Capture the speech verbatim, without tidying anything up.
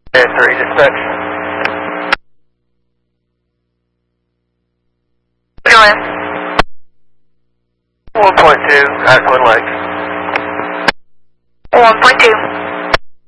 three, dispatch. Doing? one point two, Ackland Lake. one point two.